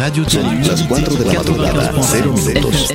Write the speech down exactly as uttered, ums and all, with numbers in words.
Radio Son las cuatro de la madrugada, cero minutos.